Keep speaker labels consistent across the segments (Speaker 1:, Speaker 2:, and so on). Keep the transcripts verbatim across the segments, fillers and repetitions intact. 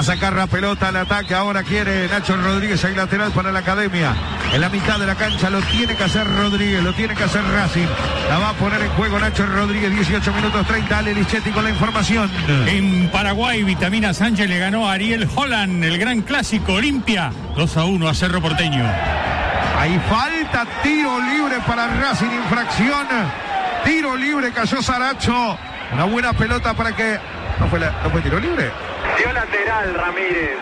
Speaker 1: a sacar la pelota al ataque. Ahora quiere Nacho Rodríguez, el lateral para la Academia. En la mitad de la cancha lo tiene que hacer Rodríguez, lo tiene que hacer Racing. La va a poner en juego Nacho Rodríguez, dieciocho minutos treinta. Ale Lichetti con la información.
Speaker 2: En Paraguay, Vitamina Sánchez le ganó a Ariel Holland, el gran clásico Olimpia, dos a uno a Cerro Porteño.
Speaker 1: Hay falta, tiro libre para Racing, infracción. Tiro libre, cayó Saracho. Una buena pelota para que... ¿No fue, la... ¿No fue tiro libre?
Speaker 3: Dio lateral, Ramírez.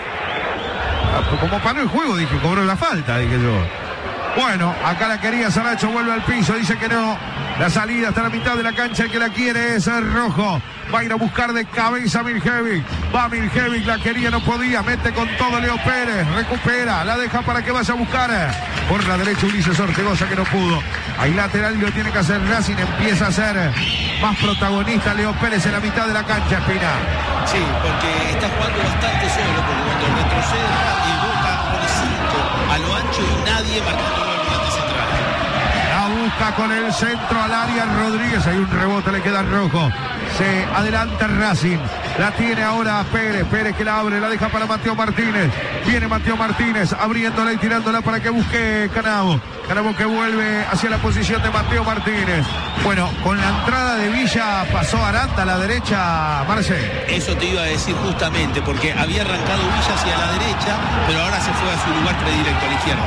Speaker 1: Como paró el juego, dije, cobró la falta, dije yo. Bueno, acá la quería Saracho, vuelve al piso, dice que no. La salida hasta la mitad de la cancha, el que la quiere es el Rojo. Va a ir a buscar de cabeza a Miljevic. Va Miljevic, la quería, no podía. Mete con todo Leo Pérez. Recupera, la deja para que vaya a buscar. Por la derecha Ulises Ortegoza, que no pudo. Ahí lateral y lo tiene que hacer Racing. Empieza a ser más protagonista Leo Pérez en la mitad de la cancha, Espina.
Speaker 4: Sí, porque está jugando bastante solo, porque cuando retrocede el Boca pone cinco a lo ancho y nadie marcando el volante central.
Speaker 1: La busca con el centro al área Rodríguez. Hay un rebote, le queda Rojo. Se adelanta Racing. La tiene ahora Pérez. Pérez que la abre, la deja para Mateo Martínez. Viene Mateo Martínez abriéndola y tirándola para que busque Canavo. Canavo que vuelve hacia la posición de Mateo Martínez. Bueno, con la entrada de Villa pasó Aranda a la derecha, Marce.
Speaker 4: Eso te iba a decir justamente, porque había arrancado Villa hacia la derecha, pero ahora se fue a su lugar predilecto, a la izquierda.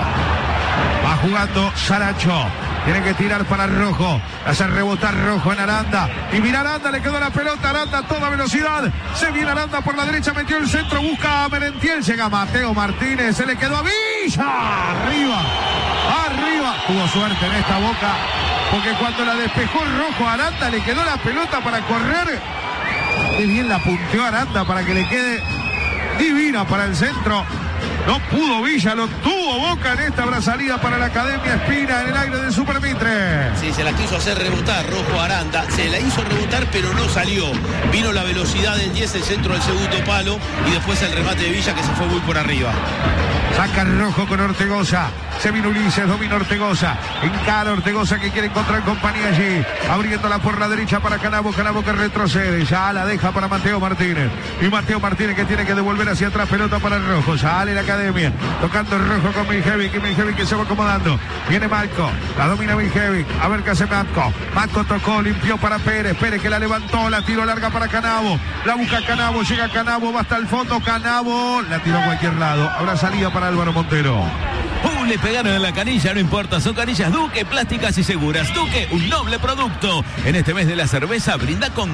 Speaker 1: Va jugando Saracho. Tiene que tirar para Rojo. Hace rebotar Rojo en Aranda. Y mira Aranda, le quedó la pelota. Aranda a toda velocidad. Se viene Aranda por la derecha, metió el centro, busca a Merentiel. Llega Mateo Martínez. Se le quedó a Villa. Arriba. Arriba. Tuvo suerte en esta Boca. Porque cuando la despejó Rojo a Aranda, le quedó la pelota para correr. Qué bien la punteó Aranda para que le quede divina para el centro. No pudo Villa, lo tuvo Boca en esta brazalida para la Academia. Espina en el aire del Supermitre.
Speaker 4: Sí, se la quiso hacer rebotar Rojo Aranda. Se la hizo rebotar, pero no salió. Vino la velocidad del diez, el centro del segundo palo. Y después el remate de Villa, que se fue muy por arriba.
Speaker 1: Saca Rojo con Ortegoza. Se vino Ulises, domina Ortegoza. Encara Ortegoza que quiere encontrar compañía allí. Abriéndola por la derecha para Canavo. Canavo que retrocede. Ya la deja para Mateo Martínez. Y Mateo Martínez que tiene que devolver hacia atrás. Pelota para el Rojo. Sale la Academia. Tocando el Rojo con Miljevic. Y Miljevic que se va acomodando. Viene Marco. La domina Miljevic. A ver qué hace Marco. Marco tocó, limpió para Pérez. Pérez que la levantó. La tiró larga para Canavo. La busca Canavo. Llega Canavo. Va hasta el fondo. Canavo. La tiró a cualquier lado. Habrá salida para Álvaro Montero.
Speaker 5: Uh, le pegaron en la canilla, no importa, son canillas Duque, plásticas y seguras. Duque, un noble producto. En este mes de la cerveza, brinda con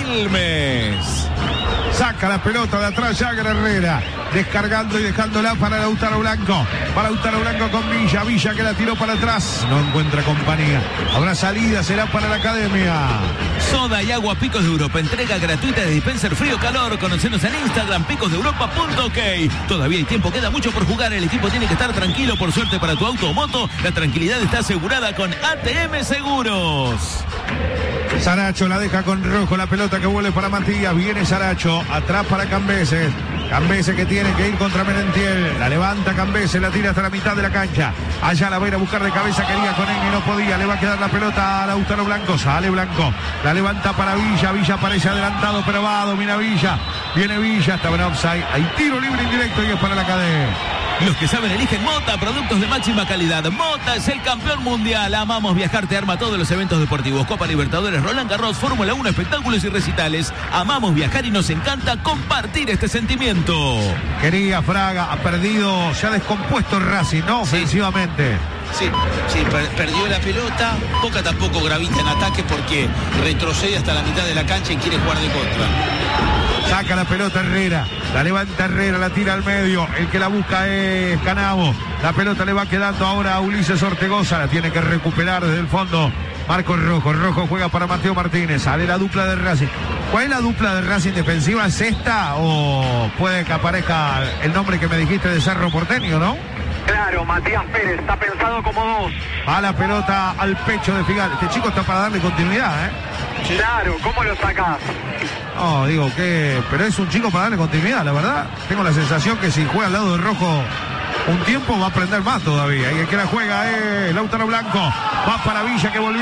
Speaker 5: Quilmes.
Speaker 1: Saca la pelota de atrás Jagger Herrera. Descargando y dejándola para Lautaro Blanco. Para Lautaro Blanco con Villa. Villa que la tiró para atrás. No encuentra compañía. Habrá salida, será para la Academia.
Speaker 5: Soda y agua Picos de Europa. Entrega gratuita de dispenser frío-calor. Conocenos en Instagram, picos de europa punto ok. Todavía hay tiempo, queda mucho por jugar. El equipo tiene que estar tranquilo. Por suerte para tu auto o moto, la tranquilidad está asegurada con A T M Seguros.
Speaker 1: Saracho la deja con Rojo. La pelota que vuelve para Matías. Viene Saracho. Atrás para Cambeses. Cambeses que tiene que ir contra Merentiel. La levanta Cambeses, la tira hasta la mitad de la cancha. Allá la va a ir a buscar de cabeza. Quería con él y no podía. Le va a quedar la pelota a Lautaro Blanco. Sale Blanco. La levanta para Villa. Villa parece adelantado, pero va. Domina Villa. Viene Villa. Está en offside. Hay tiro libre indirecto y es para la cadena.
Speaker 5: Los que saben eligen Mota, productos de máxima calidad. Mota es el campeón mundial. Amamos viajar, te arma todos los eventos deportivos. Copa Libertadores, Roland Garros, Fórmula uno, espectáculos y recitales. Amamos viajar y nos encanta compartir este sentimiento.
Speaker 1: Quería Fraga, ha perdido, se ha descompuesto Racing, ¿no?
Speaker 4: Sí.
Speaker 1: Ofensivamente.
Speaker 4: Sí, sí, per perdió la pelota. Boca tampoco gravita en ataque porque retrocede hasta la mitad de la cancha y quiere jugar de contra.
Speaker 1: Saca la pelota Herrera, la levanta Herrera, la tira al medio, el que la busca es Canavo, la pelota le va quedando ahora a Ulises Ortegoza, la tiene que recuperar desde el fondo Marcos Rojo, Rojo juega para Mateo Martínez, sale la dupla de Racing. ¿Cuál es la dupla de Racing defensiva? ¿Es esta o puede que aparezca el nombre que me dijiste de Cerro Porteño, no?
Speaker 3: Claro, Matías Pérez, está pensado como dos.
Speaker 1: A la pelota al pecho de Figal, este chico está para darle continuidad, ¿eh?
Speaker 3: Claro, ¿cómo lo sacás?
Speaker 1: No, digo que... Pero es un chico para darle continuidad, la verdad. Tengo la sensación que si juega al lado de Rojo un tiempo va a aprender más todavía. Y el que la juega es Lautaro Blanco. Va para Villa que volvía.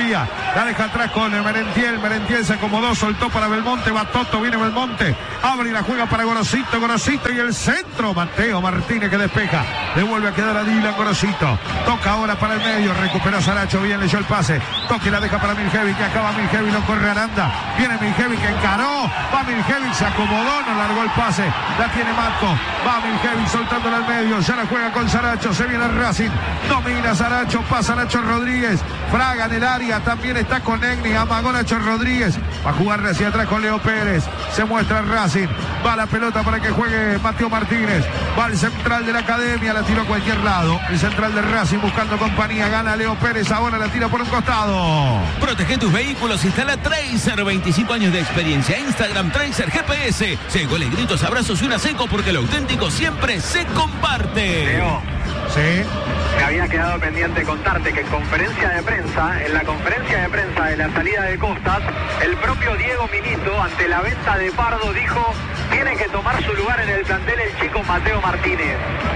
Speaker 1: La deja atrás con Merentiel. Merentiel se acomodó, soltó para Belmonte. Va Toto, viene Belmonte. Abre y la juega para Gorosito. Gorosito y el centro. Mateo Martínez que despeja. Le vuelve a quedar a Dylan Gorosito. Toca ahora para el medio. Recuperó Saracho. Bien leyó el pase. Toca y la deja para Miljevic. Que acaba Miljevic. Lo corre Aranda. Viene Miljevic que encaró. Va Miljevic. Se acomodó. No largó el pase. La tiene Matco. Va Miljevic soltándola al medio. Ya la juega con Saracho. Se viene Racing. Domina Saracho. Pasa Nacho Rodríguez. Fraga en el área. También está con Egni. Amagó Nacho Rodríguez. Va a jugar hacia atrás con Leo Pérez. Se muestra Racing. Va la pelota para que juegue Mateo Martínez. Va el central de la academia. La tiró a cualquier lado. El central de Racing buscando compañía. Gana Leo Pérez. Ahora la tira por un costado.
Speaker 5: Protege tus vehículos. Instala Tracer. veinticinco años de experiencia. Instagram Tracer G P S. Se goles, gritos, abrazos y una seco porque lo auténtico siempre se comparte.
Speaker 3: Leo.
Speaker 1: Sí.
Speaker 3: Me había quedado pendiente contarte que en conferencia de prensa, en la conferencia de prensa de la salida de Costas, el propio Diego Milito, ante la venta de Pardo, dijo: tiene que tomar su lugar en el plantel el chico Mateo Martínez.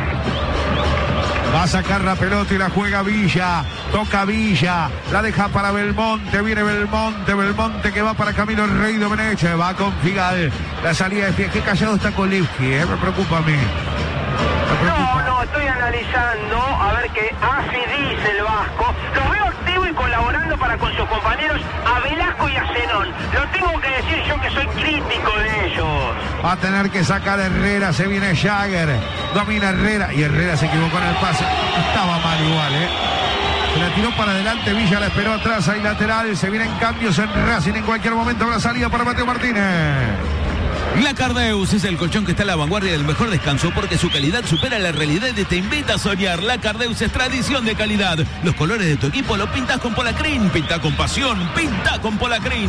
Speaker 1: Va a sacar la pelota y la juega Villa. Toca Villa. La deja para Belmonte. Viene Belmonte. Belmonte que va para Camilo Rey Domenech. Va con Figal. La salida de pie. Qué callado está Kolevski, ¿eh? Me preocupa a mí.
Speaker 6: No, no, estoy analizando a ver qué hace, dice el Vasco. Los veo activos y colaborando para con sus compañeros a Velasco y a Zenón. Lo tengo que decir yo que soy crítico de ellos.
Speaker 1: Va a tener que sacar Herrera. Se viene Jagger. Domina Herrera. Y Herrera se equivocó en el pase. Estaba mal igual, ¿eh? Se la tiró para adelante. Villa la esperó atrás. Ahí lateral. Se vienen cambios en Racing. En cualquier momento habrá salida para Mateo Martínez.
Speaker 5: La Cardeus es el colchón que está a la vanguardia del mejor descanso porque su calidad supera la realidad y te invita a soñar. La Cardeus es tradición de calidad. Los colores de tu equipo lo pintas con Polacrin. Pinta con pasión. Pinta con Polacrin.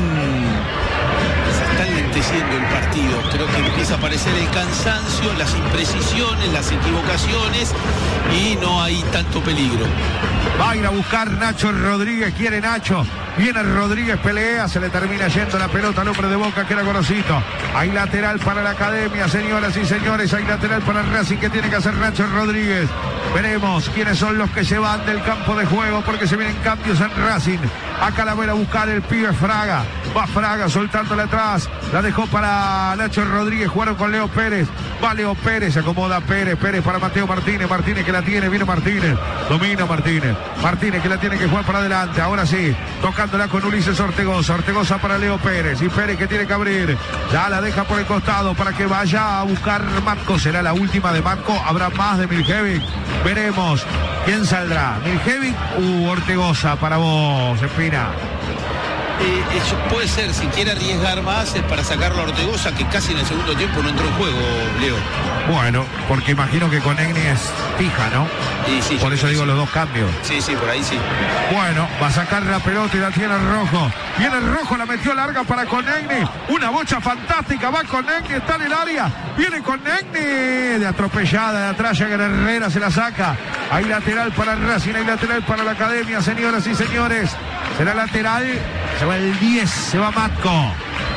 Speaker 4: Se está lenteciendo el partido. Creo que empieza a aparecer el cansancio, las imprecisiones, las equivocaciones y no hay tanto peligro.
Speaker 1: Va a ir a buscar Nacho Rodríguez. Quiere Nacho. Viene Rodríguez, pelea, se le termina yendo la pelota al hombre de Boca que era Gorosito. Hay lateral para la academia, señoras y señores. Hay lateral para Racing que tiene que hacer Nacho Rodríguez. Veremos quiénes son los que se van del campo de juego porque se vienen cambios en Racing. Acá la va a buscar el pibe Fraga. Va Fraga soltándola atrás. La dejó para Nacho Rodríguez. Jugaron con Leo Pérez. Va Leo Pérez. Se acomoda Pérez. Pérez para Mateo Martínez. Martínez que la tiene. Viene Martínez. Domina Martínez. Martínez que la tiene que jugar para adelante. Ahora sí. Tocándola con Ulises Ortegoza. Ortegoza para Leo Pérez. Y Pérez que tiene que abrir. Ya la deja por el costado para que vaya a buscar Marco. Será la última de Marco. Habrá más de Miljevic. Veremos quién saldrá. Miljevic u Ortegoza para vos, Espina.
Speaker 4: Eh, eso puede ser, si quiere arriesgar más, es para sacarlo a Ortegoza, que casi en el segundo tiempo no entró en juego, Leo.
Speaker 1: Bueno, porque imagino que con Egni es fija, ¿no?
Speaker 4: Sí, sí,
Speaker 1: por eso digo sí. Los dos cambios.
Speaker 4: Sí, sí, por ahí sí.
Speaker 1: Bueno, va a sacar la pelota y la tiene Rojo. Viene Rojo, la metió larga para Conegni. Una bocha fantástica, va Conegni, está en el área. Viene Conegni, de atropellada de atrás, ya que Herrera se la saca. Hay lateral para Racing, hay lateral para la academia, señoras y señores. Será lateral, se va el diez, se va Matco.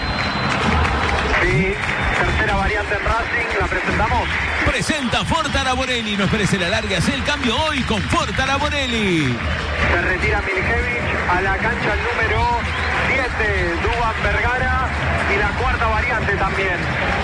Speaker 3: Sí, tercera variante en Racing, la presentamos.
Speaker 5: Presenta Ford Araborelli, no esperes el alargue, hace el cambio hoy con Ford Araborelli.
Speaker 3: Se retira Miljevic a la cancha el número siete, Duván Vergara, y la cuarta variante también.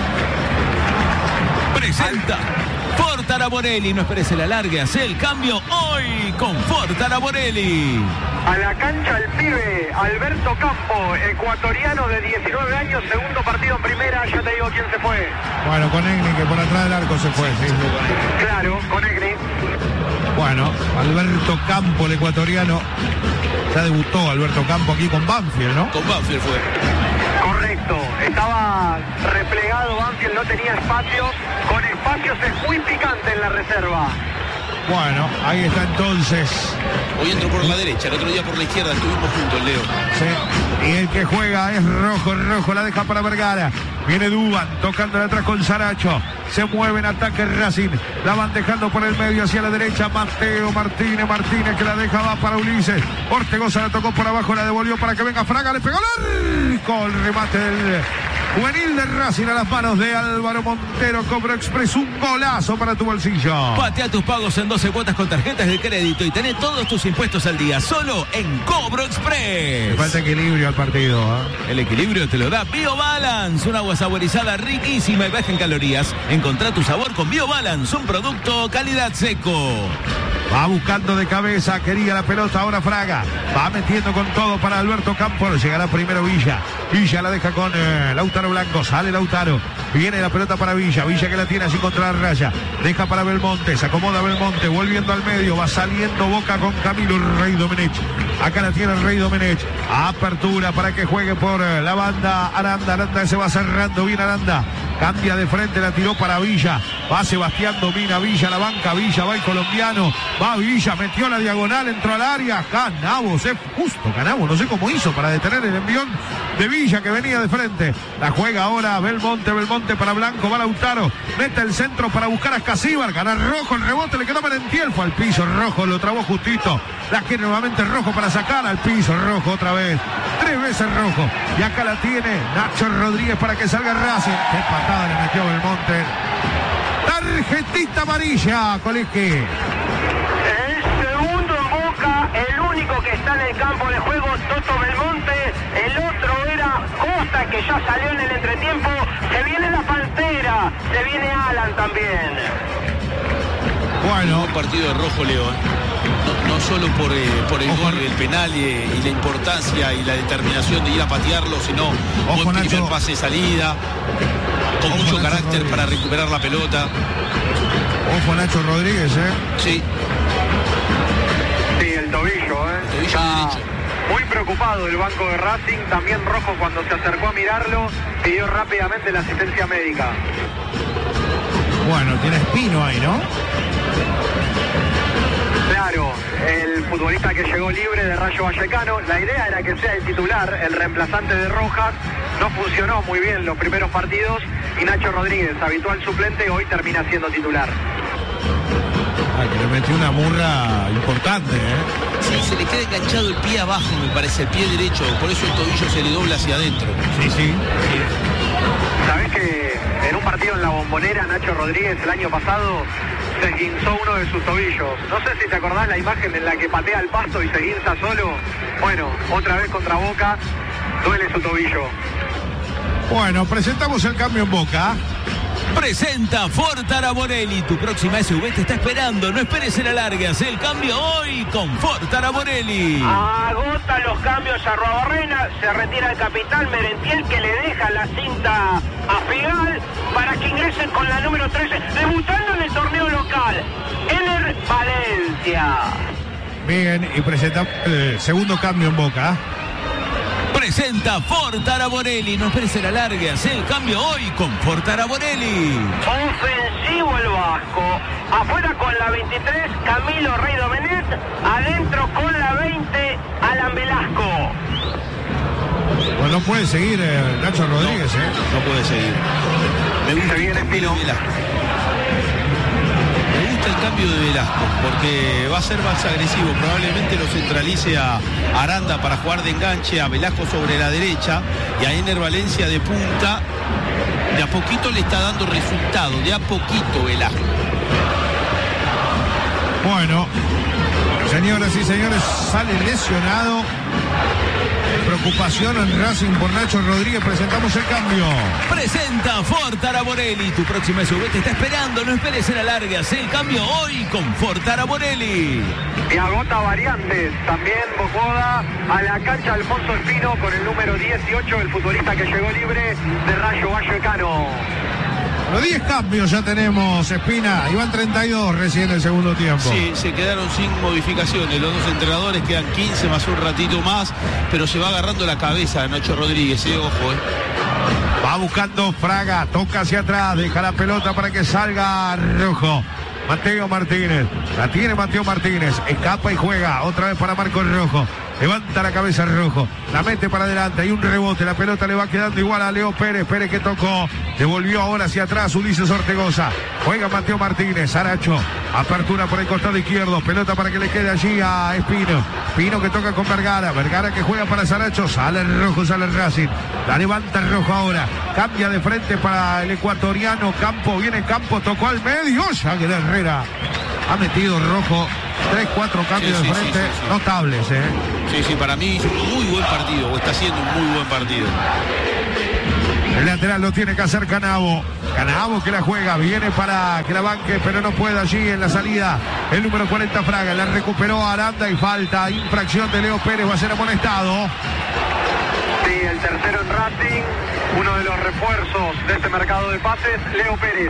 Speaker 5: Presenta Ford Araborelli, no esperes el alargue, hace el cambio hoy con Ford Araborelli.
Speaker 3: A la cancha el pibe Alberto Campo, ecuatoriano de diecinueve años, segundo partido en primera, ya te digo quién se fue.
Speaker 1: Bueno, Conegni que por atrás del arco se fue, sí.
Speaker 3: Claro, Conegni.
Speaker 1: Bueno, Alberto Campo, el ecuatoriano. Ya debutó Alberto Campo aquí con Banfield, ¿no?
Speaker 4: Con Banfield fue.
Speaker 3: Correcto, estaba replegado Banfield, no tenía espacios, con espacios es muy picante en la reserva.
Speaker 1: Bueno, ahí está entonces.
Speaker 4: Hoy entró por la derecha, el otro día por la izquierda, estuvimos juntos, Leo.
Speaker 1: Sí, y el que juega es Rojo, Rojo, la deja para Vergara. Viene Duván, tocándola atrás con Saracho. Se mueve en ataque Racing. La van dejando por el medio hacia la derecha. Mateo Martínez, Martínez que la deja, va para Ulises. Ortegoza la tocó por abajo, la devolvió para que venga Fraga. Le pegó el arco. El remate del juvenil de Racing a las manos de Álvaro Montero. Cobro Express, un golazo para tu bolsillo.
Speaker 5: Patea tus pagos en doce cuotas con tarjetas de crédito y tené todos tus impuestos al día, solo en Cobro Express.
Speaker 1: Le falta equilibrio al partido, ¿eh?
Speaker 5: El equilibrio te lo da BioBalance, un agua saborizada riquísima y baja en calorías. Encontrá tu sabor con BioBalance, un producto calidad seco.
Speaker 1: Va buscando de cabeza, quería la pelota, ahora Fraga. Va metiendo con todo para Alberto Campos. Llegará primero Villa. Villa la deja con eh, Lautaro Blanco. Sale Lautaro. Viene la pelota para Villa. Villa que la tiene así contra la raya. Deja para Belmonte. Se acomoda Belmonte. Volviendo al medio. Va saliendo Boca con Camilo Rey Domenech. Acá la tiene el Rey Domenech. Apertura para que juegue por eh, la banda Aranda. Aranda se va cerrando bien Aranda. Cambia de frente, la tiró para Villa. Va Sebastián, domina Villa, la banca Villa, va el colombiano. Va Villa, metió la diagonal, entró al área. Canavos, es justo Canavos, no sé cómo hizo para detener el envión de Villa que venía de frente. La juega ahora Belmonte, Belmonte para Blanco, va Lautaro. Mete el centro para buscar a Escasíbar. Gana Rojo, el rebote le quedó Merentiel. Fue al piso, Rojo lo trabó justito. La quiere nuevamente Rojo para sacar al piso, Rojo otra vez. Tres veces Rojo. Y acá la tiene Nacho Rodríguez para que salga Racing. Qué patada le metió Belmonte. Tarjetita amarilla, Coleque.
Speaker 6: El segundo en Boca, el único que está en el campo de juego, Toto Belmonte. El otro era Costa, que ya salió en el entretiempo. Se viene la Pantera, se viene Alan también.
Speaker 4: Bueno, un partido de Rojo, Leo, ¿eh? No, no solo por, eh, por el
Speaker 1: Ojo,
Speaker 4: gol, el penal y, y la importancia y la determinación de ir a patearlo, sino
Speaker 1: Ojo,
Speaker 4: buen primer
Speaker 1: Nacho.
Speaker 4: pase de salida, con
Speaker 1: Ojo,
Speaker 4: mucho
Speaker 1: Nacho
Speaker 4: carácter
Speaker 1: Rodríguez.
Speaker 4: para recuperar la pelota.
Speaker 1: Ojo Nacho Rodríguez, ¿eh?
Speaker 4: Sí,
Speaker 3: Sí, el tobillo, ¿eh?
Speaker 4: el tobillo
Speaker 3: Está
Speaker 4: derecho.
Speaker 3: muy preocupado el banco de Racing. También Rojo, cuando se acercó a mirarlo, pidió rápidamente la asistencia médica.
Speaker 1: Bueno, tiene Espino ahí, ¿no?
Speaker 3: Claro, el futbolista que llegó libre de Rayo Vallecano. La idea era que sea el titular, el reemplazante de Rojas. No funcionó muy bien los primeros partidos y Nacho Rodríguez, habitual suplente, hoy termina siendo titular.
Speaker 1: Ah, que le metió una murra importante, ¿eh?
Speaker 4: Sí, se le queda enganchado el pie abajo, me parece, el pie derecho. Por eso el tobillo se le dobla hacia adentro.
Speaker 1: Sí, sí.
Speaker 3: ¿Sabés que en un partido en la Bombonera, Nacho Rodríguez el año pasado se esguinzó uno de sus tobillos? No sé si te acordás la imagen en la que patea el pasto y se esguinza solo. Bueno, otra vez contra Boca, duele su tobillo.
Speaker 1: Bueno, presentamos el cambio en Boca.
Speaker 5: Presenta Ford Taraborelli. Tu próxima S U V te está esperando. No esperes en la larga. Haz el cambio hoy con Ford Taraborelli.
Speaker 6: Agota los cambios a Ruabarrena, se retira el capitán Merentiel, que le deja la cinta a Figal para que ingresen con la número trece, debutando en el torneo local, Ener Valencia.
Speaker 1: Bien, y presentamos el segundo cambio en Boca.
Speaker 5: Presenta Ford Taraborelli. No esperes en la larga. Haz el cambio hoy con Ford Taraborelli.
Speaker 6: Ofensivo el Vasco, afuera con la veintitrés, Camilo Rey Domenech, adentro con la veinte, Alan Velasco.
Speaker 1: Pues no puede seguir eh, Nacho Rodríguez, ¿eh?
Speaker 4: No puede seguir. Me gusta
Speaker 3: Se viene
Speaker 4: el cambio de
Speaker 3: Espino.
Speaker 4: Velasco. Me gusta el cambio de Velasco porque va a ser más agresivo. Probablemente lo centralice a Aranda para jugar de enganche, a Velasco sobre la derecha y a Ener Valencia de punta. De a poquito le está dando resultado, de a poquito Velasco.
Speaker 1: Bueno, señoras y señores, sale lesionado. Preocupación en Racing por Nacho Rodríguez. Presentamos el cambio.
Speaker 5: Presenta Ford Taraborelli. Tu próxima S U V te está esperando. No esperes en la larga. Haz el cambio hoy con Ford Taraborelli.
Speaker 3: Y agota variantes, también Bocoda a la cancha Alfonso Espino con el número dieciocho, el futbolista que llegó libre de Rayo Vallecano.
Speaker 1: Los diez cambios ya tenemos, Espina. Iban treinta y dos recién el segundo tiempo.
Speaker 4: Sí, se quedaron sin modificaciones. Los dos entrenadores quedan quince más un ratito más, pero se va agarrando la cabeza de Nacho Rodríguez, eh, ojo, eh.
Speaker 1: Va buscando Fraga, toca hacia atrás, deja la pelota para que salga Rojo. Mateo Martínez, la tiene Mateo Martínez, escapa y juega otra vez para Marcos Rojo. Levanta la cabeza Rojo. La mete para adelante. Hay un rebote. La pelota le va quedando igual a Leo Pérez. Pérez que tocó. Devolvió ahora hacia atrás Ulises Ortegoza. Juega Mateo Martínez. Saracho. Apertura por el costado izquierdo. Pelota para que le quede allí a Espino. Espino que toca con Vergara. Vergara que juega para Saracho. Sale Rojo, sale Racing. La levanta Rojo ahora. Cambia de frente para el ecuatoriano. Campo. Viene Campo. Tocó al medio. Jagger Herrera. Ha metido Rojo tres, cuatro cambios sí, sí, de frente sí, sí, sí. notables. ¿eh?
Speaker 4: Sí, sí, para mí hizo un muy buen partido. O está haciendo un muy buen partido.
Speaker 1: El lateral lo tiene que hacer Canavo. Canavo que la juega, viene para que la banque, pero no puede allí en la salida. El número cuarenta Fraga, la recuperó Aranda y falta. Infracción de Leo Pérez, va a ser amonestado.
Speaker 3: Sí, el tercero en Racing, uno de los refuerzos de este mercado de pases, Leo Pérez.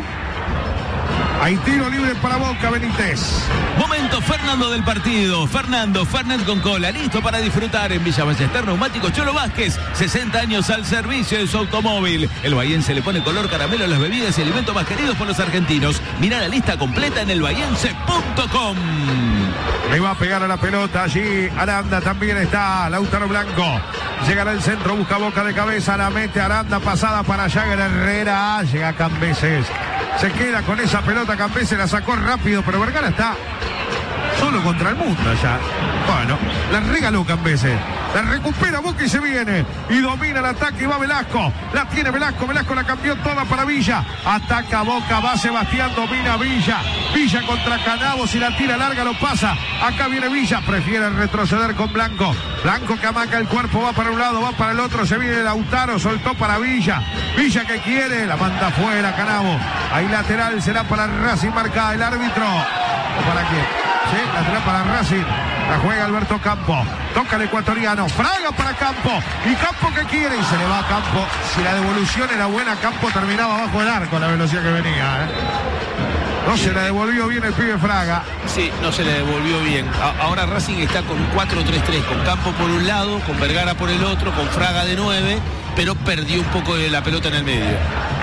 Speaker 1: Hay tiro libre para Boca, Benítez.
Speaker 5: Momento Fernando del partido. Fernando, Fernet con cola, listo para disfrutar en Villa Ballester. Neumáticos Cholo Vázquez, sesenta años al servicio de su automóvil. El bahiense le pone color caramelo a las bebidas y alimentos más queridos por los argentinos. Mirá la lista completa en el bahiense punto com.
Speaker 1: Le va a pegar a la pelota allí Aranda, también está Lautaro Blanco. Llegará el centro, busca Boca de cabeza, la mete Aranda, pasada para Jagger Herrera. Llega Cambeses. Se queda con esa pelota Cambeses, la sacó rápido, pero Vergara está solo contra el mundo allá. Bueno, la regaló Cambeses. La recupera Boca y se viene. Y domina el ataque y va Velasco. La tiene Velasco. Velasco la cambió toda para Villa. Ataca Boca. Va Sebastián. Domina Villa. Villa contra Canavo. Si la tira larga lo pasa. Acá viene Villa. Prefiere retroceder con Blanco. Blanco que amaca el cuerpo. Va para un lado. Va para el otro. Se viene Lautaro. Soltó para Villa. Villa que quiere. La manda fuera Canavo. Ahí lateral será para Racing. Marca el árbitro. ¿Para quién? Sí, lateral para Racing. La juega Alberto Campo. Toca el ecuatoriano. Fraga para Campo. Y Campo que quiere. Y se le va a Campo. Si la devolución era buena, Campo terminaba abajo del arco la velocidad que venía. ¿eh? No se la devolvió bien el pibe Fraga.
Speaker 4: Sí, no se la devolvió bien. A- ahora Racing está con un cuatro tres tres. Con Campo por un lado, con Vergara por el otro, con Fraga de nueve. Pero perdió un poco de la pelota en el medio.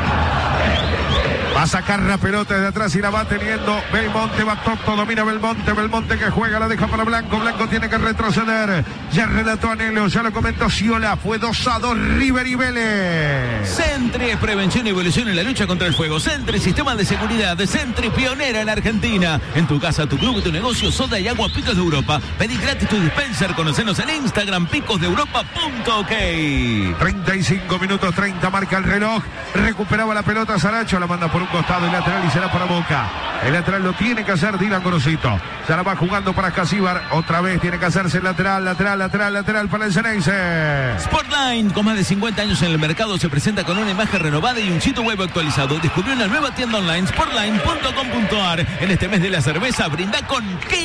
Speaker 1: Va a sacar la pelota desde atrás y la va teniendo Belmonte, va Toto, domina Belmonte, Belmonte que juega, la deja para Blanco, Blanco tiene que retroceder, ya relató Anelo, ya lo comentó Ciola, fue dos a dos River y Vélez.
Speaker 5: Centri es prevención y evolución en la lucha contra el fuego. Centri, sistema de seguridad, Centri pionera en Argentina. En tu casa, tu club, tu negocio, soda y agua Picos de Europa. Pedí gratis tu dispenser, conocenos en Instagram, picos de europa punto ok.
Speaker 1: treinta y cinco minutos treinta, marca el reloj, recuperaba la pelota Saracho, la manda por un costado el lateral y será para Boca. El lateral lo tiene que hacer Dylan Gorosito. Se la va jugando para Casíbar. Otra vez tiene que hacerse el lateral, lateral, lateral, lateral para el Ceneice.
Speaker 5: Sportline, con más de cincuenta años en el mercado, se presenta con una imagen renovada y un sitio web actualizado. Descubrió una nueva tienda online, sportline punto com punto ar. En este mes de la cerveza, brinda con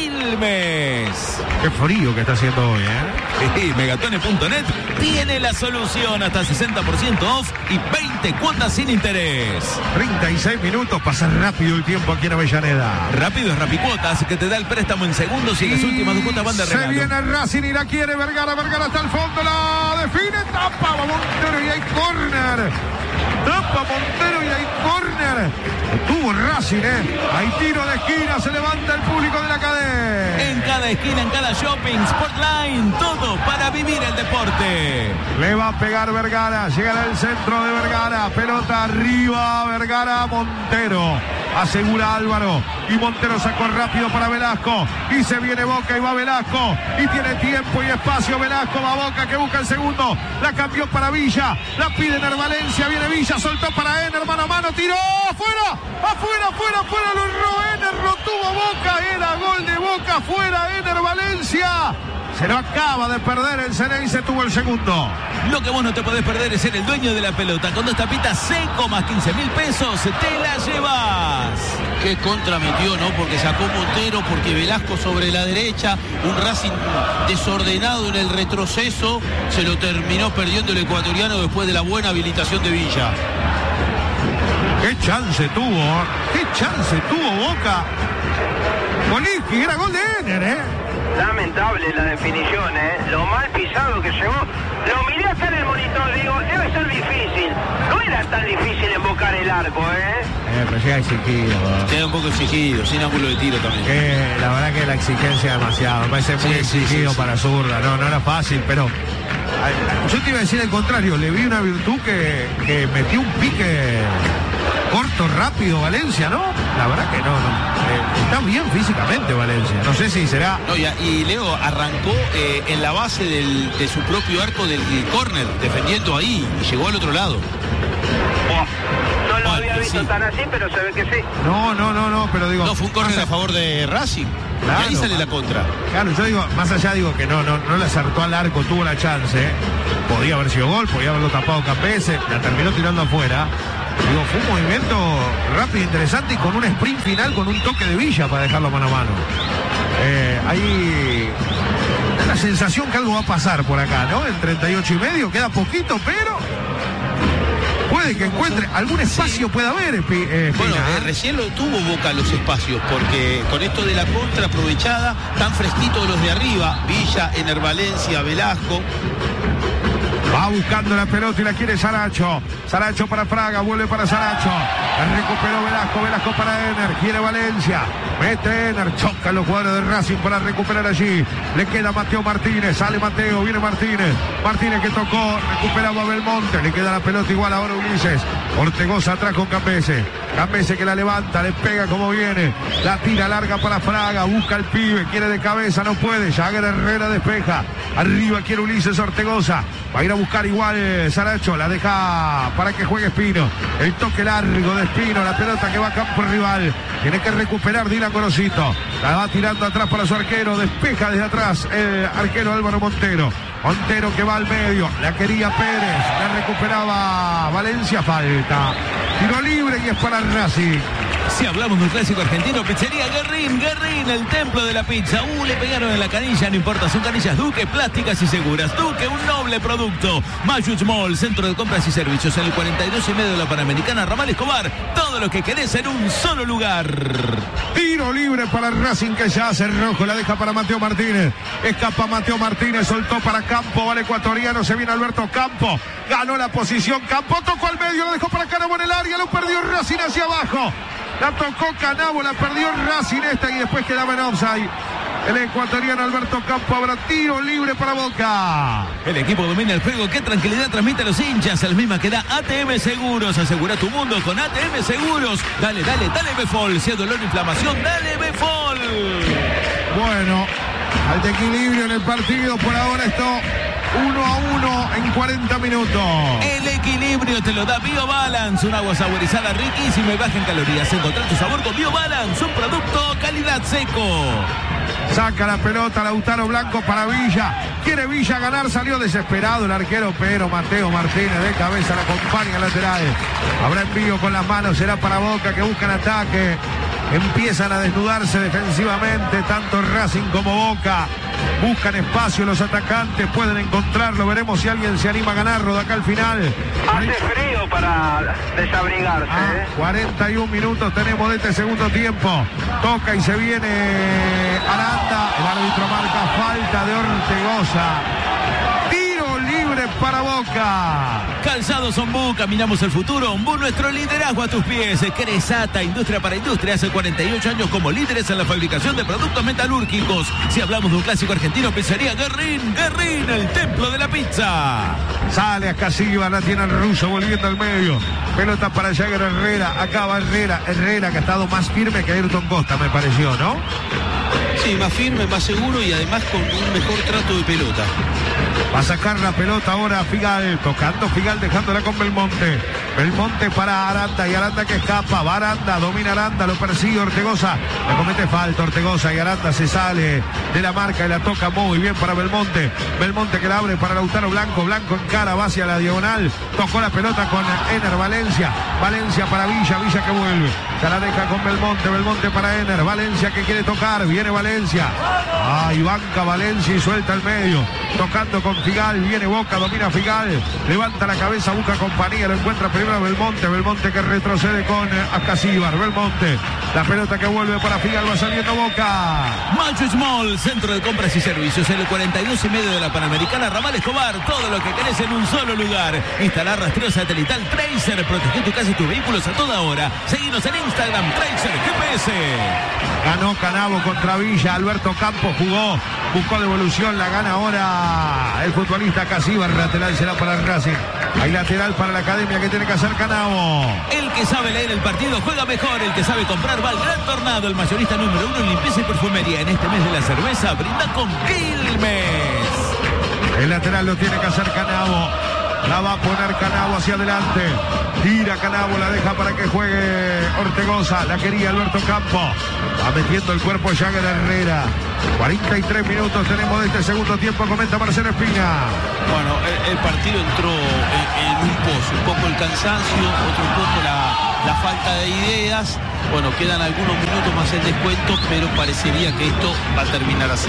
Speaker 5: Quilmes.
Speaker 1: Qué frío que está haciendo hoy, ¿eh?
Speaker 5: Sí, Megatone punto net tiene la solución, hasta sesenta por ciento off y veinte cuotas sin interés.
Speaker 1: treinta y seis minutos, pasa rápido el tiempo aquí en Avellaneda.
Speaker 5: Rápido es Rapicuotas, que te da el préstamo en segundos y las últimas dos cuotas van de regalo.
Speaker 1: Se viene el Racing y la quiere Vergara, Vergara hasta el fondo, la define, tapa Montero y hay córner. Tapa Montero y hay córner. Tuvo Racing, ¿eh? Hay tiro de esquina, se levanta el público de la cadena.
Speaker 5: En cada esquina, en cada shopping, Sportline, todo para vivir el deporte.
Speaker 1: Le va a pegar Vergara, llegará el centro de Vergara, pelota arriba, Vergara, Montero. Asegura Álvaro y Montero sacó rápido para Velasco y se viene Boca y va Velasco y tiene tiempo y espacio Velasco, va Boca que busca el segundo, la cambió para Villa, la pide Ener Valencia, viene Villa, soltó para Ener, mano a mano, tiró, afuera, afuera, afuera, afuera, lo erró Ener, lo tuvo Boca, era gol de Boca, fuera Ener Valencia. Se lo acaba de perder el Ceneice, tuvo el segundo.
Speaker 5: Lo que vos no te podés perder es ser el dueño de la pelota. Con dos tapitas seco más quince mil pesos, te la llevas.
Speaker 4: Qué contra metió, ¿no? Porque sacó Montero, porque Velasco sobre la derecha, un Racing desordenado en el retroceso, se lo terminó perdiendo el ecuatoriano después de la buena habilitación de Villa.
Speaker 1: Qué chance tuvo, ¿eh? Qué chance tuvo Boca. Coliski, era gol de Ener, ¿eh?
Speaker 6: Lamentable la definición, ¿eh? Lo mal pisado que llegó. Lo miré acá en el monitor, digo, debe ser difícil. No era tan difícil embocar el arco, ¿eh?
Speaker 1: Eh, pero llega exigido.
Speaker 4: Queda un poco exigido, sin ángulo de tiro también.
Speaker 1: Eh, la verdad que la exigencia es demasiado. Me parece muy
Speaker 4: Sí, sí,
Speaker 1: exigido
Speaker 4: sí, sí.
Speaker 1: para zurda. No, no era fácil, pero... Yo te iba a decir el contrario. Le vi una virtud que, que metió un pique corto, rápido Valencia, ¿no? La verdad que no, no. Eh, está bien físicamente Valencia. No sé si será...
Speaker 4: No, y, y Leo arrancó eh, en la base del, de su propio arco del, del córner, defendiendo ahí, y llegó al otro lado.
Speaker 6: No lo
Speaker 4: Bueno,
Speaker 6: había visto
Speaker 4: sí.
Speaker 6: tan así, pero se ve que sí.
Speaker 1: No, no, no, no, pero digo...
Speaker 4: No, fue un córner a favor de Racing.
Speaker 1: Claro,
Speaker 4: y ahí sale
Speaker 1: man.
Speaker 4: la contra.
Speaker 1: Claro, yo digo, más allá digo que no, no, no le acertó al arco, tuvo la chance, ¿eh? Podía haber sido gol, podía haberlo tapado Campese, la terminó tirando afuera. Digo, fue un movimiento rápido, interesante y con un sprint final, con un toque de Villa para dejarlo mano a mano. Eh, hay la sensación que algo va a pasar por acá, ¿no? En treinta y ocho y medio, queda poquito, pero puede que encuentre algún espacio, puede haber, Espi- eh,
Speaker 4: Bueno,
Speaker 1: Espina,
Speaker 4: eh,
Speaker 1: ¿eh?
Speaker 4: recién lo tuvo Boca los espacios, porque con esto de la contra aprovechada, tan fresquitos los de arriba, Villa, Ener Valencia, Velasco.
Speaker 1: Va buscando la pelota y la quiere Saracho. Saracho para Fraga, vuelve para Saracho. La recuperó Velasco, Velasco para Ener. Quiere Valencia. Mete Ener, choca los jugadores de Racing para recuperar allí. Le queda Mateo Martínez, sale Mateo, viene Martínez. Martínez que tocó, recuperaba Belmonte. Le queda la pelota igual ahora Ulises. Ortegoza atrás con Campese. Campese que la levanta, le pega como viene. La tira larga para Fraga, busca el pibe, quiere de cabeza, no puede. Jagger Herrera despeja. Arriba quiere Ulises Ortegoza. Va a ir a buscar igual eh, Saracho, la deja para que juegue Espino. El toque largo de Espino, la pelota que va a campo rival. Tiene que recuperar Dylan Gorosito. La va tirando atrás para su arquero, despeja desde atrás el arquero Álvaro Montero. Montero que va al medio, la quería Pérez, la recuperaba Valencia, falta. Tiro libre y es para Racing.
Speaker 5: Si hablamos de un clásico argentino, pizzería Guerrín, Guerrín, el templo de la pizza. Uh, le pegaron en la canilla, no importa, son canillas Duque, plásticas y seguras. Duque, un noble producto. Mayuch Mall, centro de compras y servicios en el cuarenta y dos y medio de la Panamericana, Ramal Escobar. Todo lo que querés en un solo lugar.
Speaker 1: Tiro libre para Racing que ya hace rojo, la deja para Mateo Martínez. Escapa Mateo Martínez, soltó para Campo, vale ecuatoriano, se viene Alberto Campo. Ganó la posición, Campo tocó al medio, lo dejó para Canabo en el área, lo perdió Racing hacia abajo. La tocó Canabo, la perdió Racing esta y después quedaba en offside. El ecuatoriano Alberto Campo, habrá tiro libre para Boca.
Speaker 5: El equipo domina el juego. Qué tranquilidad transmite a los hinchas. El misma que da A T M Seguros. Asegura tu mundo con A T M Seguros. Dale, dale, dale Befol. Si es dolor o inflamación, dale Befol.
Speaker 1: Bueno, al equilibrio en el partido. Por ahora esto uno a uno en cuarenta minutos.
Speaker 5: El equilibrio te lo da BioBalance. Un agua saborizada riquísima y baja en calorías. Encontrá tu sabor con BioBalance. Un producto calidad seco.
Speaker 1: Saca la pelota Lautaro Blanco para Villa. Quiere Villa ganar, salió desesperado el arquero, pero Mateo Martínez de cabeza la acompaña al lateral. Habrá envío con las manos, será para Boca que buscan ataque. Empiezan a desnudarse defensivamente, tanto Racing como Boca. Buscan espacio los atacantes, pueden encontrarlo. Veremos si alguien se anima a ganarlo de acá al final.
Speaker 6: Hace frío para desabrigarse,
Speaker 1: Ah,
Speaker 6: ¿eh?
Speaker 1: cuarenta y un minutos tenemos de este segundo tiempo. Toca y se viene Aranda. El árbitro marca falta de Ortegoza. Tiro libre para Boca.
Speaker 5: Calzados Ombú, caminamos el futuro. Ombú, nuestro liderazgo a tus pies. Cresata, industria para industria, hace cuarenta y ocho años como líderes en la fabricación de productos metalúrgicos. Si hablamos de un clásico argentino, pizzería Guerrín, Guerrín, el templo de la pizza.
Speaker 1: Sale a Casilva, la tiene el ruso volviendo al medio. Pelota para Jagger Herrera. Acá va Herrera. Herrera que ha estado más firme que Ayrton Costa, me pareció, ¿no?
Speaker 4: Sí, más firme, más seguro y además con un mejor trato de pelota.
Speaker 1: Va a sacar la pelota ahora Figal, tocando Figal, dejándola con Belmonte. Belmonte para Aranda y Aranda que escapa. Va Aranda, domina Aranda, lo persigue Ortegoza. Le comete falta Ortegoza y Aranda se sale de la marca y la toca muy bien para Belmonte. Belmonte que la abre para Lautaro Blanco. Blanco en cara, va hacia la diagonal. Tocó la pelota con Ener Valencia. Valencia para Villa, Villa que vuelve. Se la deja con Belmonte, Belmonte para Ener. Valencia que quiere tocar, viene Valencia. Valencia. Ahí banca Valencia y suelta el medio. Tocando con Figal, viene Boca, domina Figal. Levanta la cabeza, busca compañía, lo encuentra primero Belmonte. Belmonte que retrocede con Ascasíbar. Belmonte, la pelota que vuelve para Figal, va saliendo Boca.
Speaker 5: Macho Small, centro de compras y servicios, en el cuarenta y dos y medio de la Panamericana, Ramal Escobar. Todo lo que querés en un solo lugar. Instalar rastreo satelital Tracer, protege tu casa y tus vehículos a toda hora. Seguinos en Instagram, Tracer G P S.
Speaker 1: Ganó Canavo contra Villa. Alberto Campos jugó, buscó devolución, la gana ahora el futbolista Casíbar. Lateral será para el Racing. Hay lateral para la academia que tiene que hacer Canavo.
Speaker 5: El que sabe leer el partido juega mejor. El que sabe comprar va al Gran Tornado, el mayorista número uno en limpieza y perfumería. En este mes de la cerveza brinda con Quilmes.
Speaker 1: El lateral lo tiene que hacer Canavo. La va a poner Canavo hacia adelante. Tira Canavo, la deja para que juegue Ortegoza. La quería Alberto Campo. Va metiendo el cuerpo Jagger Herrera. cuarenta y tres minutos tenemos de este segundo tiempo. Comenta Marcelo Espina.
Speaker 4: Bueno, el, el partido entró en, en un pozo. Un poco el cansancio, otro poco la, la falta de ideas. Bueno, quedan algunos minutos más el descuento, pero parecería que esto va a terminar así.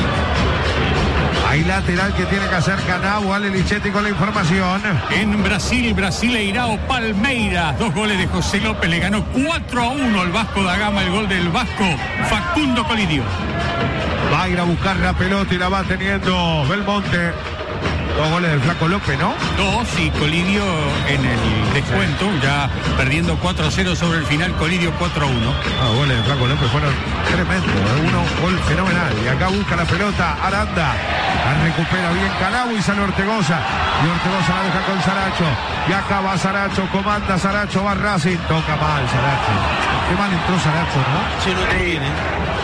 Speaker 1: Hay lateral que tiene que hacer Canavo. Ale Lichetti con la información.
Speaker 2: En Brasil, Brasileirao Palmeiras. Dos goles de José López. Le ganó cuatro a uno el Vasco da Gama. El gol del Vasco, Facundo Colidio.
Speaker 1: Va a ir a buscar la pelota y la va teniendo Belmonte. Dos goles del Flaco López, ¿no?
Speaker 2: Dos y Colidio en el descuento, ya perdiendo cuatro a cero sobre el final, Colidio cuatro a uno.
Speaker 1: Los goles del Flaco López fueron tremendos, uno gol fenomenal. Y acá busca la pelota Aranda, la recupera bien Canavo y sale Ortegoza. Y Ortegoza la deja con Saracho. Y acá va Saracho, comanda Saracho, va Racing. Toca mal Saracho. Qué mal entró Saracho, ¿no?
Speaker 4: Se lo entró bien, ¿eh?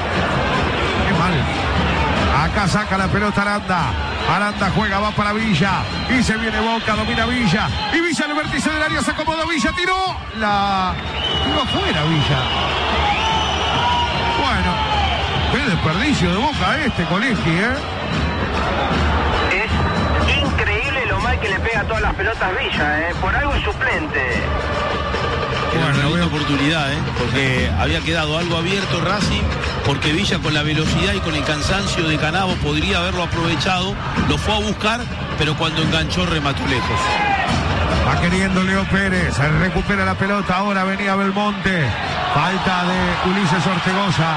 Speaker 1: Qué mal. Acá saca la pelota Aranda. Aranda juega, va para Villa. Y se viene Boca, domina Villa. Y Villa en el vértice del área, se acomodó Villa, tiró. La... tiró afuera Villa. Bueno, qué desperdicio de Boca este, Colegio, ¿eh?
Speaker 6: Es increíble lo mal que le pega a todas las pelotas Villa, ¿eh? Por algo es suplente.
Speaker 4: Era una buena oportunidad, ¿eh? Porque había quedado algo abierto Racing, porque Villa con la velocidad y con el cansancio de Canavo podría haberlo aprovechado, lo fue a buscar, pero cuando enganchó remató lejos.
Speaker 1: Va queriendo Leo Pérez, se recupera la pelota, ahora venía Belmonte, falta de Ulises Ortegoza.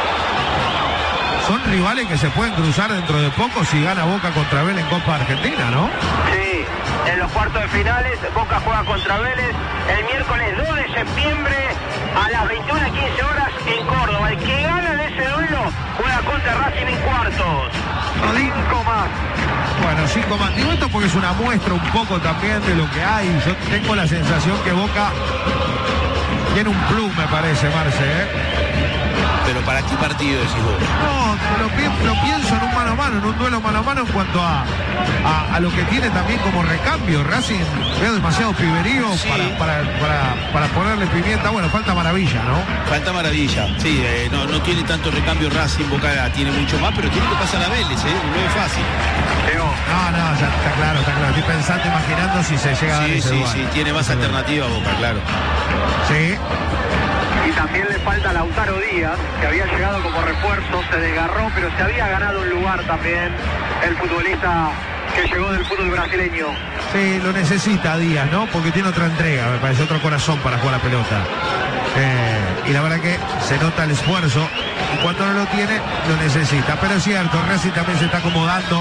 Speaker 1: Son rivales que se pueden cruzar dentro de poco si gana Boca contra Vélez en Copa Argentina, ¿no?
Speaker 6: Sí, en los cuartos de finales Boca juega contra Vélez el miércoles dos de septiembre a las veintiuna quince horas en Córdoba. El que gana de ese duelo juega contra Racing en cuartos. Cinco más.
Speaker 1: Bueno, cinco más. Digo esto porque es una muestra un poco también de lo que hay. Yo tengo la sensación que Boca tiene un plus, me parece, Marce, ¿eh?
Speaker 4: Pero ¿para qué partido decís vos?
Speaker 1: No, lo, pi lo pienso en un mano a mano, en un duelo mano a mano en cuanto a, a, a lo que tiene también como recambio. Racing veo demasiado piberío sí. para, para, para, para ponerle pimienta. Bueno, falta Maravilla, ¿no?
Speaker 4: Falta Maravilla, sí, eh, no, no tiene tanto recambio Racing, Boca tiene mucho más, pero tiene que pasar a Vélez, ¿eh? No es fácil.
Speaker 1: No, no, ya está claro, está claro. Estoy pensando, imaginando si se llega a dar
Speaker 4: sí,
Speaker 1: ese
Speaker 4: sí,
Speaker 1: lugar.
Speaker 4: sí, tiene más alternativa Boca, claro.
Speaker 1: Sí.
Speaker 3: Y también le falta Lautaro Díaz, que había llegado como refuerzo, se desgarró, pero se había ganado un lugar también el futbolista que llegó del fútbol brasileño.
Speaker 1: Sí, lo necesita Díaz, ¿no? Porque tiene otra entrega, me parece, otro corazón para jugar la pelota. Eh, y la verdad que se nota el esfuerzo, y cuando no lo tiene, lo necesita. Pero es cierto, Racing también se está acomodando.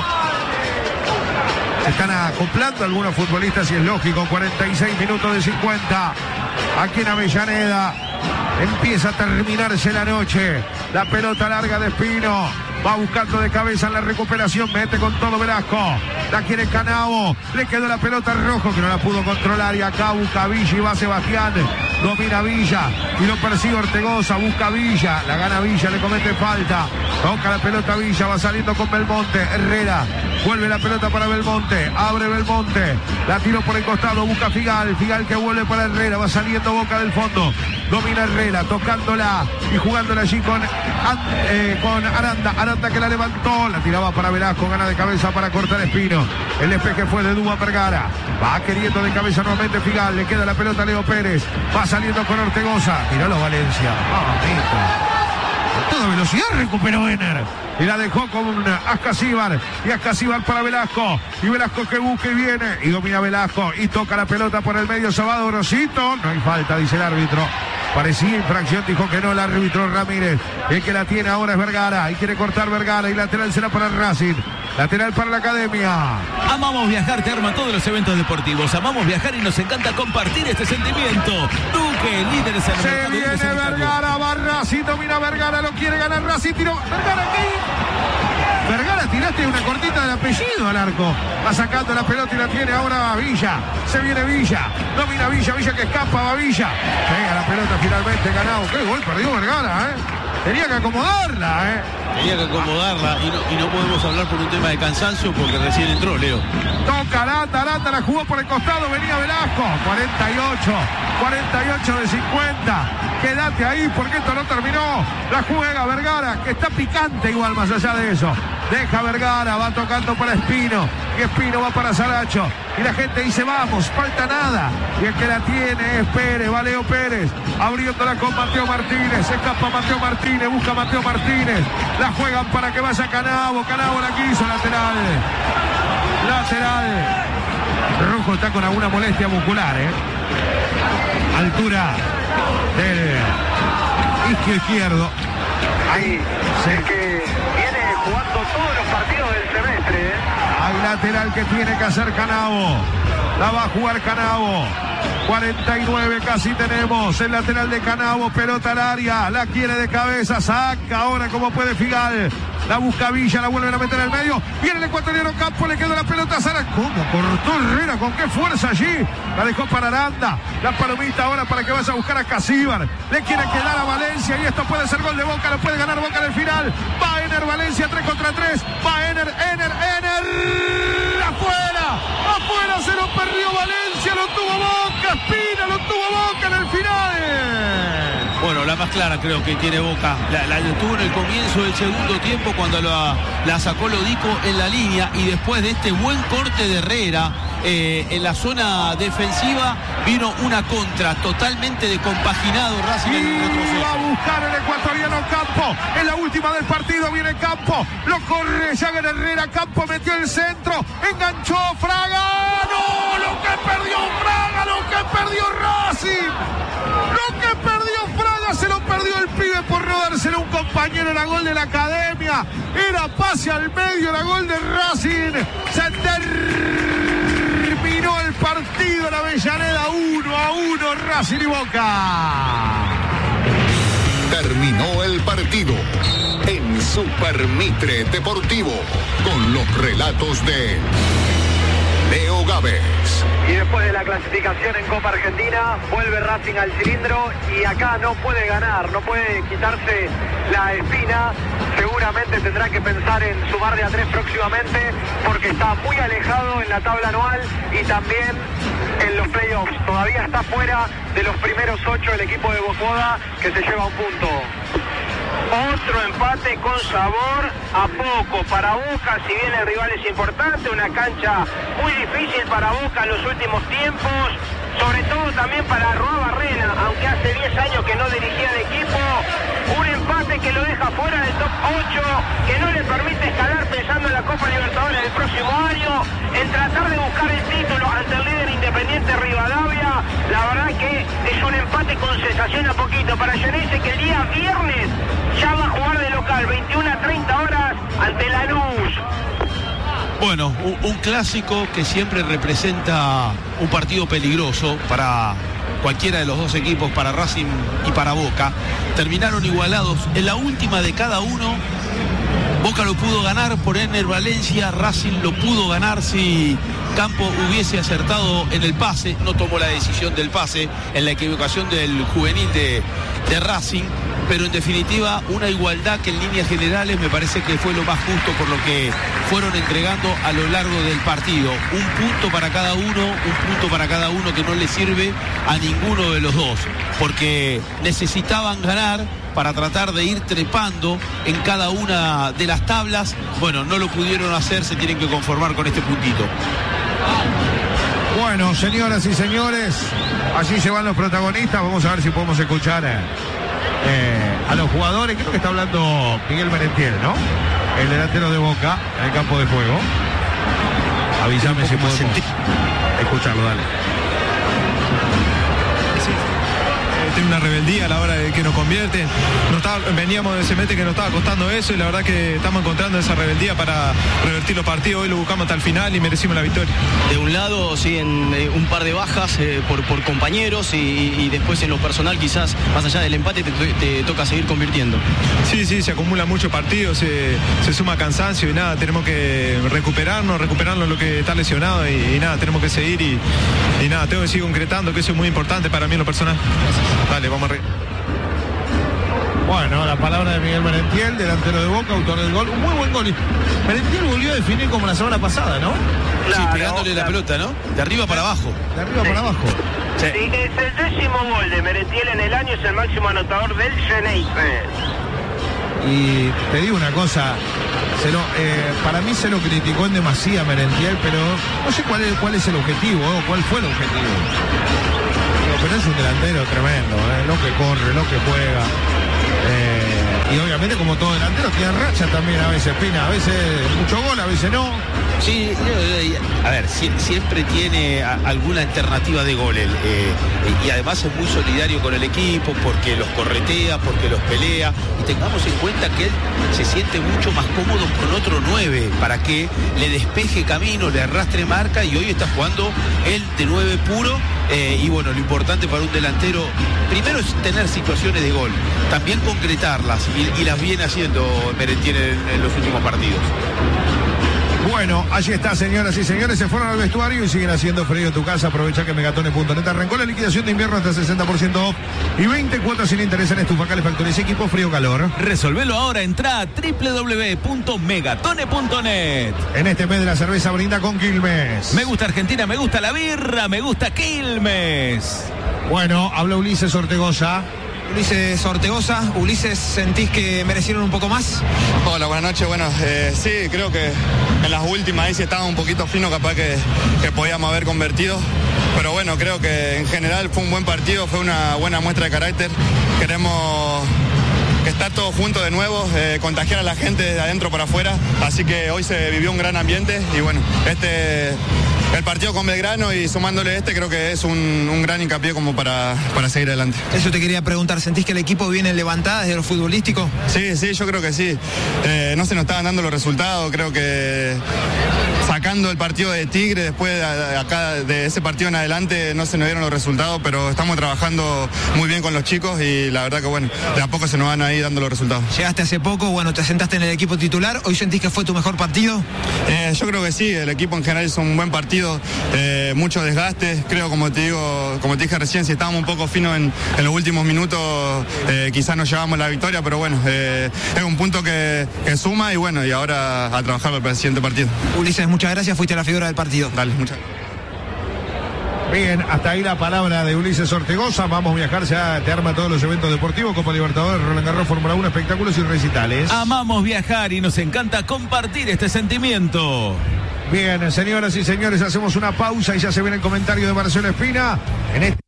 Speaker 1: Se están acoplando algunos futbolistas y es lógico. Cuarenta y seis minutos de cincuenta. Aquí en Avellaneda. Empieza a terminarse la noche. La pelota larga de Espino. Va buscando de cabeza en la recuperación. Mete con todo Velasco. La quiere Canavo. Le quedó la pelota al Rojo que no la pudo controlar. Y acá busca Villa y va Sebastián. Domina Villa. Y lo persigue Ortegoza. Busca Villa. La gana Villa. Le comete falta. Toca la pelota Villa. Va saliendo con Belmonte. Herrera. Vuelve la pelota para Belmonte. Abre Belmonte. La tiró por el costado. Busca Figal. Figal que vuelve para Herrera. Va saliendo Boca del fondo. Domina Herrera. Tocándola. Y jugándola allí con, eh, con Aranda. Aranda que la levantó. La tiraba para Velasco. Gana de cabeza para cortar Espino. El despeje fue de Dúa Vergara. Va queriendo de cabeza nuevamente Figal. Le queda la pelota a Leo Pérez. Va saliendo con Ortegoza. Tiralo Valencia. Ah, todo toda velocidad recuperó Ener. Y la dejó con Ascasíbar. Y Ascasíbar para Velasco. Y Velasco que busca y viene. Y domina Velasco. Y toca la pelota por el medio. Sabado Rosito. No hay falta, dice el árbitro. Parecía infracción, dijo que no el árbitro Ramírez. El que la tiene ahora es Vergara. Y quiere cortar Vergara. Y lateral será para el Racing. Lateral para la Academia.
Speaker 5: Amamos viajar, te arma todos los eventos deportivos. Amamos viajar y nos encanta compartir este sentimiento. Duque, líderes en el
Speaker 1: Se
Speaker 5: mercado.
Speaker 1: viene Vergara, va Racing, domina Vergara, lo quiere ganar Racing, tiró. Vergara aquí. Vergara, tiraste una cortita del apellido al arco. Va sacando la pelota y la tiene ahora Villa. Se viene Villa. Domina Villa, Villa que escapa, va Villa. Pega la pelota finalmente, ganado. Qué gol perdió Vergara, ¿eh? Tenía que acomodarla, ¿eh?
Speaker 4: Tenía que acomodarla y no, y no podemos hablar por un tema de cansancio porque recién entró, Leo.
Speaker 1: Toca Aranda, Aranda la jugó por el costado, venía Velasco. cuarenta y ocho, cuarenta y ocho de cincuenta. Quédate ahí porque esto no terminó. La juega Vergara, que está picante igual más allá de eso. Deja Vergara, va tocando para Espino. Y Espino va para Saracho. Y la gente dice, vamos, falta nada. Y el que la tiene es Pérez, va Leo Pérez. Abriéndola con Mateo Martínez. Escapa Mateo Martínez, busca Mateo Martínez. La juegan para que vaya Canavo. Canavo la quiso, lateral. Lateral. Rojo está con alguna molestia muscular, ¿eh? Altura del isquio izquierdo.
Speaker 3: Ahí, sé que viene jugando todos los partidos del semestre, ¿eh?
Speaker 1: Hay lateral que tiene que hacer Canavo. La va a jugar Canavo. cuarenta y nueve casi tenemos. El lateral de Canavo, pelota al área. La quiere de cabeza. Saca ahora como puede Figal. La busca Villa, la vuelven a meter en el medio. Viene el ecuatoriano Campo, le quedó la pelota a Sara. ¿Cómo cortó Herrera? ¿Con qué fuerza allí? La dejó para Aranda. La palomita ahora para que vaya a buscar a Casíbar. Le quiere quedar a Valencia y esto puede ser gol de Boca. Lo puede ganar Boca en el final. Va Ener Valencia, tres contra tres. Va Ener, Ener, Ener. ¡Afuera! ¡Afuera! Se lo perdió Valencia. Lo tuvo Boca. Espina lo tuvo Boca en el final.
Speaker 4: Bueno, la más clara creo que tiene Boca. La, la tuvo en el comienzo del segundo tiempo cuando la, la sacó Lodico en la línea y después de este buen corte de Herrera eh, en la zona defensiva vino una contra totalmente descompaginado Racing.
Speaker 1: Y va a buscar el ecuatoriano Campo. En la última del partido viene Campo. Lo corre, ya viene Herrera. Campo metió el centro. Enganchó Fraga. ¡No! Lo que perdió Fraga, lo que perdió Racing. Lo que perdió Fraga se lo perdió el pibe por no dárselo a un compañero. Era gol de la Academia. Era pase al medio, era gol de Racing. Se terminó el partido en Avellaneda. Uno a uno Racing y Boca.
Speaker 7: Terminó el partido en Super Mitre Deportivo con los relatos de Leo Gávez.
Speaker 3: Y después de la clasificación en Copa Argentina, vuelve Racing al cilindro y acá no puede ganar, no puede quitarse la espina. Seguramente tendrá que pensar en sumar de a tres próximamente porque está muy alejado en la tabla anual y también en los playoffs. Todavía está fuera de los primeros ocho el equipo de Bocoda que se lleva un punto.
Speaker 6: Otro empate con sabor a poco para Boca, si bien el rival es importante, una cancha muy difícil para Boca en los últimos tiempos, sobre todo también para Roa Barrena, aunque hace diez años que no dirigía el equipo. Un empate que lo deja fuera del top ocho, que no le permite escalar pensando en la Copa Libertadores del próximo año, en tratar de buscar el título ante el líder Independiente Rivadavia. La verdad que es un empate con sensación a poquito para Geneise, que el día viernes ya va a jugar de local, veintiuna a treinta horas ante Lanús.
Speaker 4: Bueno, un, un clásico que siempre representa un partido peligroso para cualquiera de los dos equipos, para Racing y para Boca. Terminaron igualados en la última de cada uno. Boca lo pudo ganar por Ener Valencia, Racing lo pudo ganar si Campo hubiese acertado en el pase, no tomó la decisión del pase en la equivocación del juvenil de, de Racing, pero en definitiva una igualdad que en líneas generales me parece que fue lo más justo por lo que fueron entregando a lo largo del partido. Un punto para cada uno, un punto para cada uno que no le sirve a ninguno de los dos, porque necesitaban ganar para tratar de ir trepando en cada una de las tablas. Bueno, no lo pudieron hacer, se tienen que conformar con este puntito.
Speaker 1: Bueno, señoras y señores, allí se van los protagonistas. Vamos a ver si podemos escuchar eh, a los jugadores. Creo que está hablando Miguel Merentiel, ¿no? El delantero de Boca en el campo de juego. Avísame si podemos escucharlo, dale.
Speaker 8: Tiene una rebeldía a la hora de que nos convierten. No estaba, veníamos de semestre que nos estaba costando eso y la verdad que estamos encontrando esa rebeldía para revertir los partidos. Hoy lo buscamos hasta el final y merecimos la victoria.
Speaker 9: De un lado, sí, en eh, un par de bajas eh, por, por compañeros y, y después en lo personal quizás más allá del empate te, te toca seguir convirtiendo.
Speaker 8: Sí, sí, se acumulan muchos partidos, se, se suma cansancio y nada, tenemos que recuperarnos, recuperarnos lo que está lesionado y, y nada, tenemos que seguir y, y nada, tengo que seguir concretando, que eso es muy importante para mí en lo personal. Dale, vamos arriba.
Speaker 1: Bueno, la palabra de Miguel Merentiel, delantero de Boca, autor del gol. Un muy buen gol. Merentiel volvió a definir como la semana pasada, ¿no?
Speaker 4: Sí, pegándole la pelota, ¿no? De arriba para abajo.
Speaker 1: De arriba sí. para abajo.
Speaker 6: Sí. Sí, es el décimo gol de Merentiel en el año, es el máximo anotador del Xeneize.
Speaker 1: Y te digo una cosa, se lo, eh, para mí se lo criticó en demasía Merentiel, pero no sé cuál es, cuál es el objetivo, o cuál fue el objetivo. Pero es un delantero tremendo, ¿eh? Lo que corre, lo que juega. Eh, y obviamente como todo delantero tiene racha también a veces, Pina, a veces mucho gol, a veces no.
Speaker 4: Sí, a ver, siempre tiene alguna alternativa de gol él, eh, y además es muy solidario con el equipo porque los corretea, porque los pelea, y tengamos en cuenta que él se siente mucho más cómodo con otro nueve para que le despeje camino, le arrastre marca, y hoy está jugando él de nueve puro, eh, y bueno, lo importante para un delantero primero es tener situaciones de gol, también concretarlas, y, y las viene haciendo Merentiel en, en los últimos partidos.
Speaker 1: Bueno, allí está, señoras y señores, se fueron al vestuario y siguen haciendo frío en tu casa. Aprovecha que Megatone punto net arrancó la liquidación de invierno hasta sesenta por ciento off y veinte cuotas sin interés en estufa, calefactores y equipo frío calor.
Speaker 5: Resolvelo ahora, entra a doble u doble u doble u punto megatone punto net.
Speaker 1: En este mes de la cerveza brinda con Quilmes.
Speaker 5: Me gusta Argentina, me gusta la birra, me gusta Quilmes.
Speaker 1: Bueno, habla Ulises Ortegoza.
Speaker 10: Ulises Ortegoza, Ulises, ¿sentís que merecieron un poco más?
Speaker 11: Hola, buenas noches. Bueno, eh, sí, creo que en las últimas ahí sí estaba un poquito fino, capaz que, que podíamos haber convertido. Pero bueno, creo que en general fue un buen partido, fue una buena muestra de carácter. Queremos estar todos juntos de nuevo, eh, contagiar a la gente de adentro para afuera. Así que hoy se vivió un gran ambiente y bueno, este... el partido con Belgrano y sumándole este creo que es un, un gran hincapié como para, para seguir adelante.
Speaker 10: Eso te quería preguntar, ¿sentís que el equipo viene levantado desde lo futbolístico?
Speaker 11: Sí, sí, yo creo que sí. Eh, no se nos estaban dando los resultados, creo que sacando el partido de Tigre, después de, de acá de ese partido en adelante no se nos dieron los resultados, pero estamos trabajando muy bien con los chicos y la verdad que bueno, de a poco se nos van a ir dando los resultados.
Speaker 10: Llegaste hace poco, bueno, te sentaste en el equipo titular, ¿hoy sentís que fue tu mejor partido?
Speaker 11: Eh, yo creo que sí, el equipo en general hizo un buen partido, eh, mucho desgaste, creo como te digo, como te dije recién, si estábamos un poco finos en, en los últimos minutos, eh, quizás nos llevamos la victoria, pero bueno, eh, es un punto que, que suma y bueno, y ahora a trabajar para el siguiente partido.
Speaker 10: Ulises, muchas gracias, fuiste la figura del partido.
Speaker 11: Dale, muchas gracias.
Speaker 1: Bien, hasta ahí la palabra de Ulises Ortegoza. Vamos a viajar, ya te arma todos los eventos deportivos, Copa Libertadores, Roland Garros, Fórmula uno, espectáculos y recitales.
Speaker 5: Amamos viajar y nos encanta compartir este sentimiento.
Speaker 1: Bien, señoras y señores, hacemos una pausa y ya se viene el comentario de Marcelo Espina en este